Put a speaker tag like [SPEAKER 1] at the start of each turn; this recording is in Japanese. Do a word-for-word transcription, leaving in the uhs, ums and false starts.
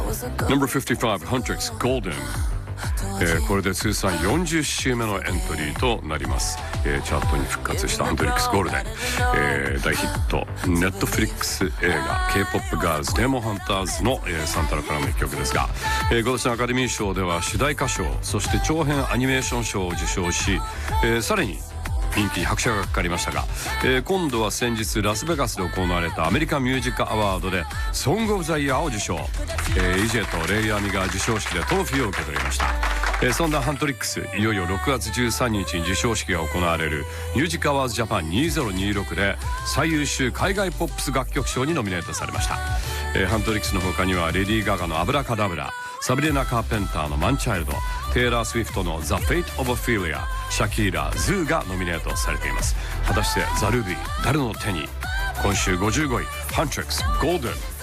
[SPEAKER 1] Number fifty-five, Huntrix Golden、えー、これで通算よんじゅっ週目のエントリーとなります、えー、チャートに復活したハントリックスゴールデン、えー、大ヒットネットフリックス映画 K-ポップ ガールズデーモンハンターズの、えー、サントラからの一曲ですが、えー、今年のアカデミー賞では主題歌賞そして長編アニメーション賞を受賞し、えー、さらに人気に拍車がかかりましたが、えー、今度は先日ラスベガスで行われたアメリカンミュージックアワードでソングオブザイヤーを受賞、えー、イジェとレイアミが授賞式でトロフィーを受け取りました、えー、そんなハントリックスいよいよろくがつじゅうさんにちに授賞式が行われるミュージックアワーズジャパンにせんにじゅうろくで最優秀海外ポップス楽曲賞にノミネートされました、えー、ハントリックスの他にはレディー・ガガのアブラカダブラ、サブリナ・カーペンターのマンチャイルド、テイラー・スウィフトの The Fate of Ophelia、 シャキーラ、ズーがノミネートされています。果たしてザ・ルビー誰の手に。今週ごじゅうごい Huntrix Golden。